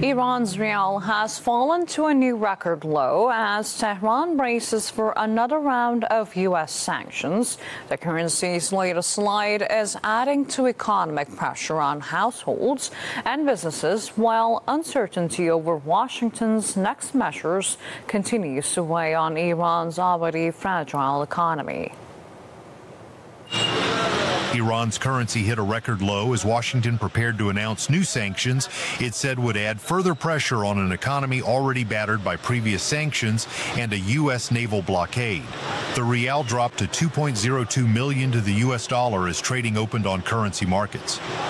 Iran's rial has fallen to a new record low as Tehran braces for another round of U.S. sanctions. The currency's latest slide is adding to economic pressure on households and businesses, while uncertainty over Washington's next measures continues to weigh on Iran's already fragile economy. Iran's currency hit a record low as Washington prepared to announce new sanctions it said would add further pressure on an economy already battered by previous sanctions and a U.S. naval blockade. The rial dropped to 2.02 million to the U.S. dollar as trading opened on currency markets.